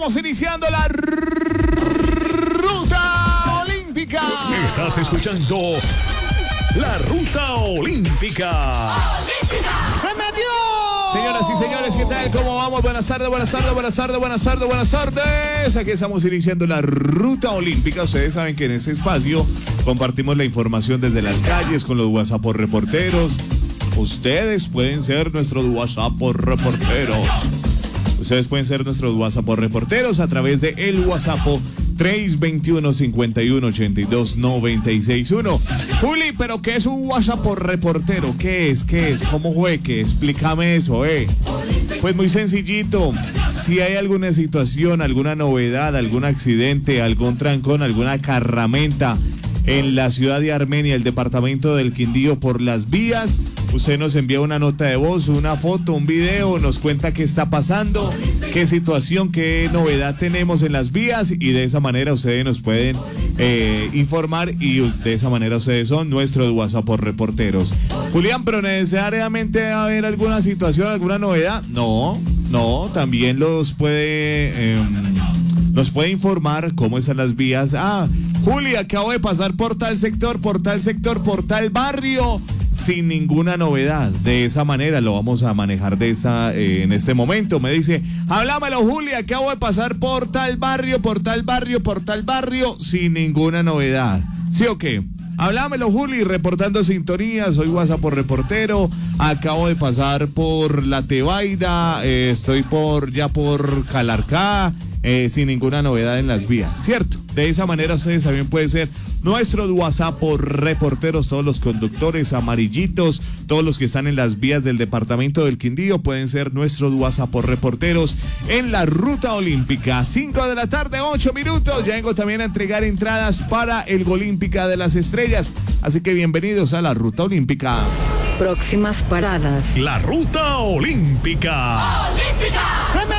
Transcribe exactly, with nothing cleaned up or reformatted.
estamos iniciando la Ruta Olímpica. Estás escuchando la Ruta Olímpica. ¡Se metió! Señoras y señores, ¿qué tal? ¿Cómo vamos? Buenas tardes, buenas tardes, buenas tardes, buenas tardes, buenas tardes. Aquí estamos iniciando la Ruta Olímpica. Ustedes saben que en este espacio compartimos la información desde las calles con los WhatsApp por reporteros. Ustedes pueden ser nuestros WhatsApp por reporteros. Ustedes pueden ser nuestros WhatsApp por reporteros a través de el WhatsApp tres dos uno, cinco uno, ocho dos, nueve seis uno. Juli, ¿pero qué es un WhatsApp por reportero? ¿Qué es? ¿Qué es? ¿Cómo fue? ¿Qué? Explícame eso, eh. Pues muy sencillito. Si hay alguna situación, alguna novedad, algún accidente, algún trancón, alguna carramenta en la ciudad de Armenia, el departamento del Quindío, por las vías, usted nos envía una nota de voz, una foto, un video, nos cuenta qué está pasando, qué situación, qué novedad tenemos en las vías, y de esa manera ustedes nos pueden eh, informar, y de esa manera ustedes son nuestros WhatsApp por reporteros. Julián, ¿pero necesariamente va a haber alguna situación, alguna novedad? No, no, también los puede... Eh, nos puede informar cómo están las vías. Ah, Juli, acabo de pasar por tal sector, por tal sector, por tal barrio, sin ninguna novedad. De esa manera lo vamos a manejar de esa, eh, en este momento. Me dice, háblamelo, Juli, acabo de pasar por tal barrio, por tal barrio, por tal barrio, sin ninguna novedad. ¿Sí o qué? Hablámelo, Juli, reportando sintonía, soy WhatsApp por reportero, acabo de pasar por La Tebaida, eh, estoy por ya por Calarcá, eh, sin ninguna novedad en las vías, ¿cierto? De esa manera ustedes también pueden ser nuestros WhatsApp por reporteros, todos los conductores amarillitos, todos los que están en las vías del departamento del Quindío pueden ser nuestros WhatsApp por reporteros en la Ruta Olímpica. cinco de la tarde, ocho minutos, ya vengo también a entregar entradas para el Golímpica de las Estrellas, así que bienvenidos a la Ruta Olímpica. Próximas paradas. La Ruta Olímpica. ¡Olímpica! ¡Se